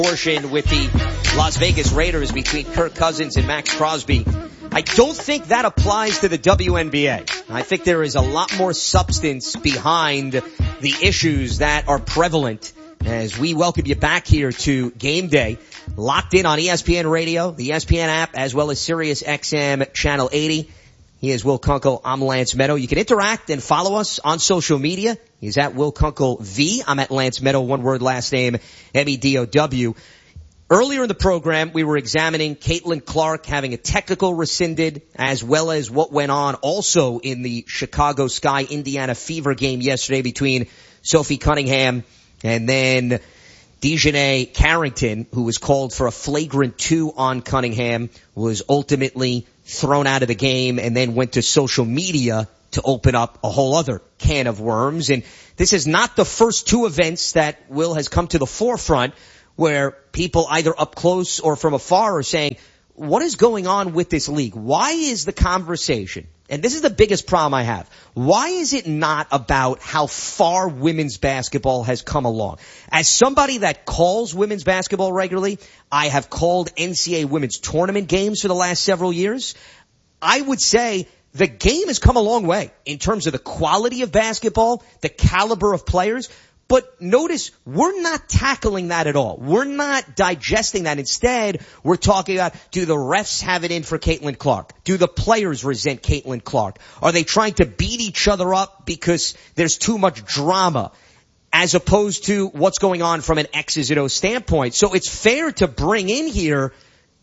portion with the Las Vegas Raiders between Kirk Cousins and Max Crosby. I don't think that applies to the WNBA. I think there is a lot more substance behind the issues that are prevalent as we welcome you back here to Game Day, locked in on ESPN Radio, the ESPN app, as well as Sirius XM Channel 80. He is Will Kunkel. I'm Lance Meadow. You can interact and follow us on social media. He's at Will Kunkel V. I'm at Lance Meadow, one word, last name, M-E-D-O-W. Earlier in the program, we were examining Caitlin Clark having a technical rescinded, as well as what went on also in the Chicago Sky Indiana Fever game yesterday between Sophie Cunningham and then Dejanay Carrington, who was called for a flagrant 2 on Cunningham, was ultimately thrown out of the game and then went to social media to open up a whole other can of worms. And this is not the first 2 events that Will has come to the forefront where people either up close or from afar are saying, what is going on with this league? Why is the conversation, and this is the biggest problem I have, why is it not about how far women's basketball has come along? As somebody that calls women's basketball regularly, I have called NCAA women's tournament games for the last several years. I would say the game has come a long way in terms of the quality of basketball, the caliber of players. But notice, we're not tackling that at all. We're not digesting that. Instead, we're talking about, do the refs have it in for Caitlin Clark? Do the players resent Caitlin Clark? Are they trying to beat each other up because there's too much drama, as opposed to what's going on from an X's and O's standpoint? So it's fair to bring in here,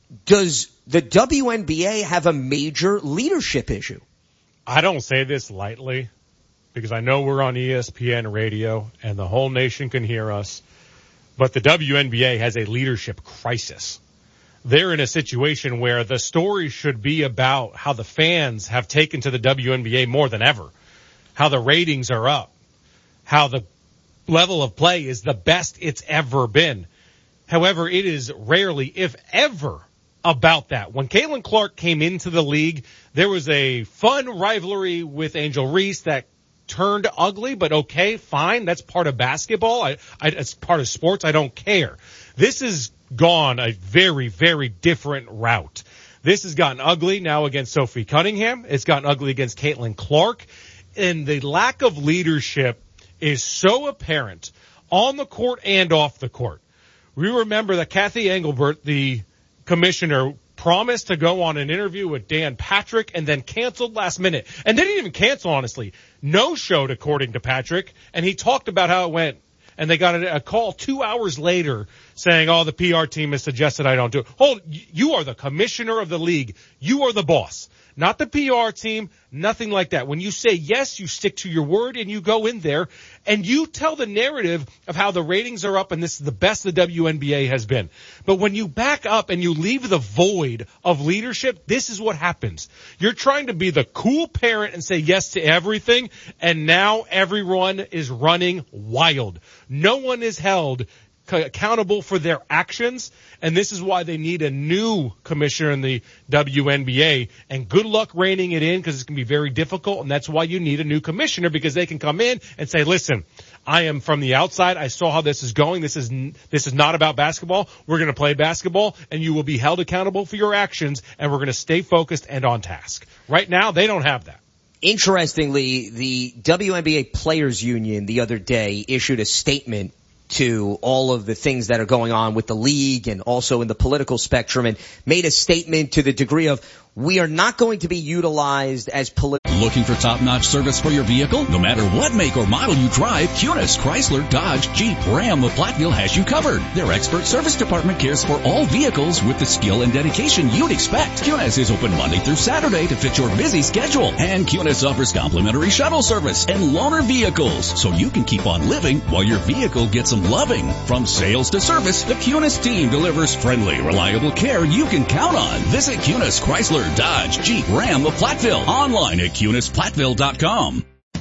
does the WNBA have a major leadership issue? I don't say this lightly, because I know we're on ESPN Radio and the whole nation can hear us, but the WNBA has a leadership crisis. They're in a situation where the story should be about how the fans have taken to the WNBA more than ever, how the ratings are up, how the level of play is the best it's ever been. However, it is rarely, if ever, about that. When Caitlin Clark came into the league, there was a fun rivalry with Angel Reese that turned ugly, but okay, fine. That's part of basketball. It's part of sports. I don't care. This has gone a very, very different route. This has gotten ugly now against Sophie Cunningham. It's gotten ugly against Caitlin Clark. And the lack of leadership is so apparent on the court and off the court. We remember that Kathy Engelbert, the commissioner, promised to go on an interview with Dan Patrick and then canceled last minute. And they didn't even cancel, honestly. No-showed, according to Patrick, and he talked about how it went. And they got a call 2 hours later saying, oh, the PR team has suggested I don't do it. Hold, you are the commissioner of the league. You are the boss. Not the PR team, nothing like that. When you say yes, you stick to your word and you go in there and you tell the narrative of how the ratings are up and this is the best the WNBA has been. But when you back up and you leave the void of leadership, this is what happens. You're trying to be the cool parent and say yes to everything, and now everyone is running wild. No one is held accountable for their actions, and this is why they need a new commissioner in the WNBA, and good luck reining it in because it's going to be very difficult, and that's why you need a new commissioner, because they can come in and say, listen, I am from the outside. I saw how this is going. This is not about basketball. We're going to play basketball, and you will be held accountable for your actions, and we're going to stay focused and on task. Right now, they don't have that. Interestingly, the WNBA Players Union the other day issued a statement to all of the things that are going on with the league and also in the political spectrum, and made a statement to the degree of, we are not going to be utilized as political. Looking for top-notch service for your vehicle? No matter what make or model you drive, Kunis, Chrysler, Dodge, Jeep, Ram of Platteville has you covered. Their expert service department cares for all vehicles with the skill and dedication you'd expect. Kunis is open Monday through Saturday to fit your busy schedule. And Kunis offers complimentary shuttle service and loaner vehicles, so you can keep on living while your vehicle gets some loving. From sales to service, the Kunis team delivers friendly, reliable care you can count on. Visit Kunis, Chrysler, Dodge, Jeep, Ram of Platteville. Online at KunisPlatteville.com.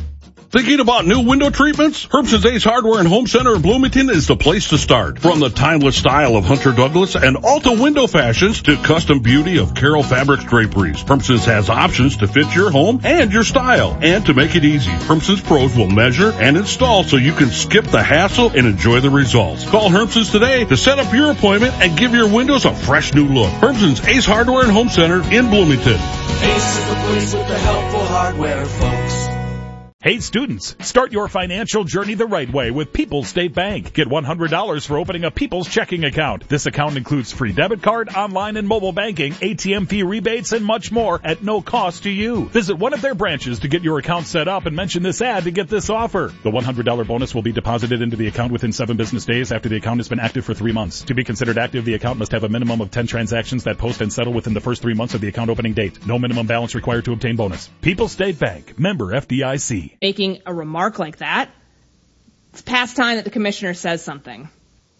Thinking about new window treatments? Herbson's Ace Hardware and Home Center in Bloomington is the place to start. From the timeless style of Hunter Douglas and Alta window fashions to custom beauty of Carroll Fabrics draperies, Herbson's has options to fit your home and your style. And to make it easy, Herbson's pros will measure and install so you can skip the hassle and enjoy the results. Call Herbson's today to set up your appointment and give your windows a fresh new look. Herbson's Ace Hardware and Home Center in Bloomington. Ace is the place with the helpful hardware, folks. Hey students, start your financial journey the right way with People's State Bank. Get $100 for opening a People's checking account. This account includes free debit card, online and mobile banking, ATM fee rebates, and much more at no cost to you. Visit one of their branches to get your account set up and mention this ad to get this offer. The $100 bonus will be deposited into the account within 7 business days after the account has been active for 3 months. To be considered active, the account must have a minimum of 10 transactions that post and settle within the first 3 months of the account opening date. No minimum balance required to obtain bonus. People's State Bank, member FDIC. Making a remark like that, it's past time that the commissioner says something.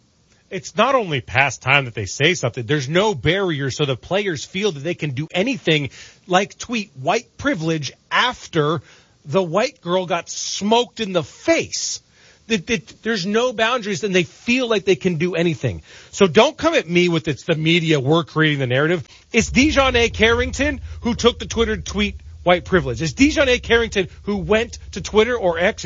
It's not only past time that they say something. There's no barrier so the players feel that they can do anything like tweet white privilege after the white girl got smoked in the face. There's no boundaries and they feel like they can do anything. So don't come at me with it's the media, we're creating the narrative. It's Dejonae Carrington who took the Twitter tweet white privilege. It's Dejonae Carrington who went to Twitter, or X,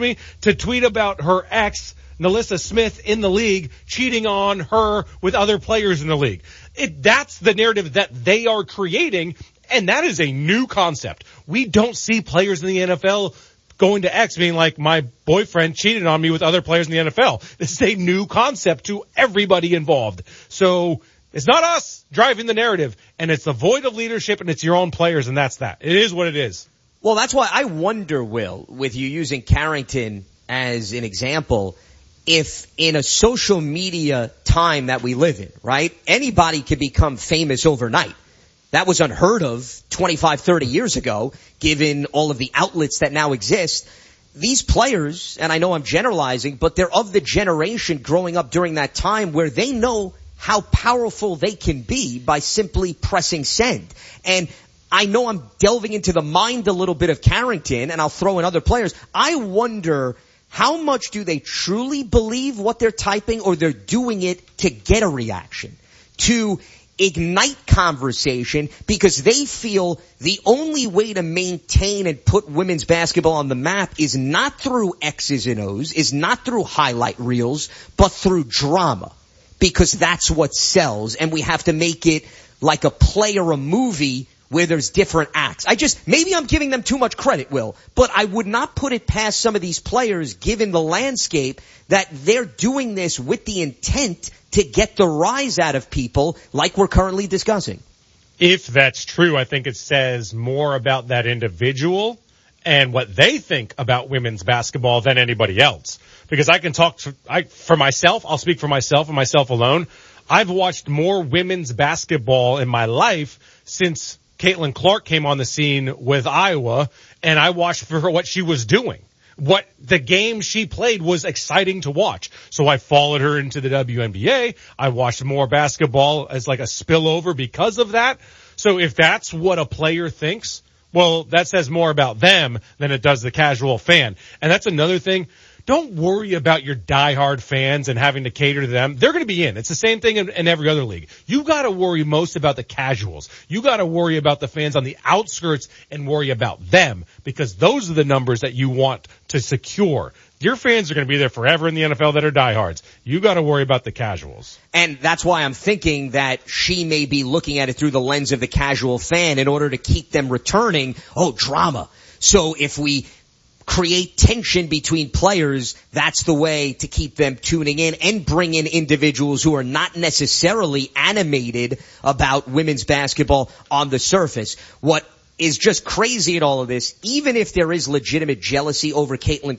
to tweet about her ex, Nalissa Smith, in the league, cheating on her with other players in the league. That's the narrative that they are creating, and that is a new concept. We don't see players in the NFL going to X being like, my boyfriend cheated on me with other players in the NFL. This is a new concept to everybody involved. So it's not us driving the narrative, and it's the void of leadership, and it's your own players, and that's that. It is what it is. Well, that's why I wonder, Will, with you using Carrington as an example, if in a social media time that we live in, right, anybody could become famous overnight. That was unheard of 25, 30 years ago, given all of the outlets that now exist. These players, and I know I'm generalizing, but they're of the generation growing up during that time where they know how powerful they can be by simply pressing send. And I know I'm delving into the mind a little bit of Carrington, and I'll throw in other players. I wonder how much do they truly believe what they're typing, or they're doing it to get a reaction, to ignite conversation, because they feel the only way to maintain and put women's basketball on the map is not through X's and O's, is not through highlight reels, but through drama. Because that's what sells, and we have to make it like a play or a movie where there's different acts. Maybe I'm giving them too much credit, Will, but I would not put it past some of these players, given the landscape, that they're doing this with the intent to get the rise out of people like we're currently discussing. If that's true, I think it says more about that individual and what they think about women's basketball than anybody else. Because I can talk for myself, I'll speak for myself and myself alone. I've watched more women's basketball in my life since Caitlin Clark came on the scene with Iowa, and I watched for what she was doing. What the game she played was exciting to watch. So I followed her into the WNBA. I watched more basketball as like a spillover because of that. So if that's what a player thinks, well, that says more about them than it does the casual fan. And that's another thing. Don't worry about your diehard fans and having to cater to them. They're going to be in. It's the same thing in every other league. You got to worry most about the casuals. You got to worry about the fans on the outskirts and worry about them, because those are the numbers that you want to secure. Your fans are going to be there forever in the NFL that are diehards. You got to worry about the casuals. And that's why I'm thinking that she may be looking at it through the lens of the casual fan in order to keep them returning. Oh, drama. So if we create tension between players, that's the way to keep them tuning in and bring in individuals who are not necessarily animated about women's basketball on the surface. What is just crazy in all of this, even if there is legitimate jealousy over Caitlin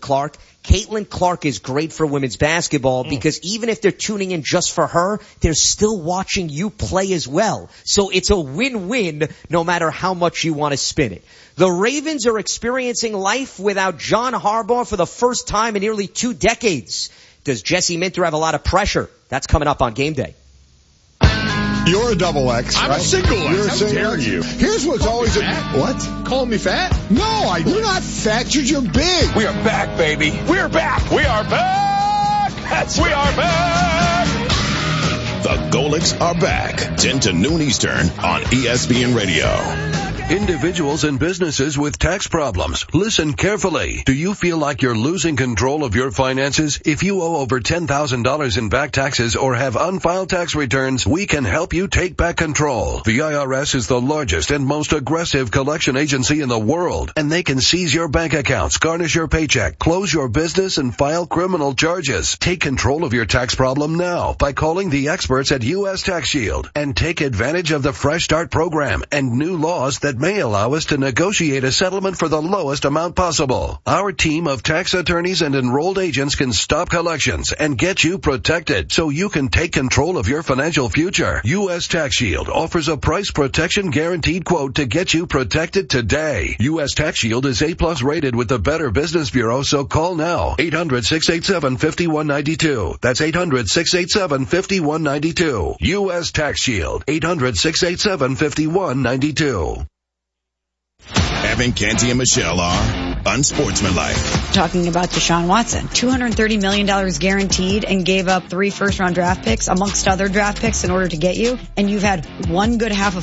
Clark is great for women's basketball because even if they're tuning in just for her, they're still watching you play as well. So it's a win-win no matter how much you want to spin it. The Ravens are experiencing life without John Harbaugh for the first time in nearly 2 decades. Does Jesse Minter have a lot of pressure? That's coming up on Game Day. You're a double X. I'm right? a single X. You're a How single dare X. you? Here's what's always what? Calling me fat? No, you're not fat. You're big. We are back, baby. We're back. We are back. We are back. The Golics are back. 10 to noon Eastern on ESPN Radio. Individuals and businesses with tax problems, listen carefully. Do you feel like you're losing control of your finances? If you owe over $10,000 in back taxes or have unfiled tax returns, we can help you take back control. The IRS is the largest and most aggressive collection agency in the world, and they can seize your bank accounts, garnish your paycheck, close your business, and file criminal charges. Take control of your tax problem now by calling the experts at U.S. Tax Shield and take advantage of the Fresh Start program and new laws that may allow us to negotiate a settlement for the lowest amount possible. Our team of tax attorneys and enrolled agents can stop collections and get you protected so you can take control of your financial future. U.S. Tax Shield offers a price protection guaranteed quote to get you protected today. U.S. Tax Shield is A+ rated with the Better Business Bureau, so call now. 800-687-5192. That's 800-687-5192. U.S. Tax Shield. 800-687-5192. Evan, Canty, and Michelle are unsportsmanlike. Talking about Deshaun Watson. $230 million guaranteed and gave up 3 first-round draft picks amongst other draft picks in order to get you. And you've had one good half of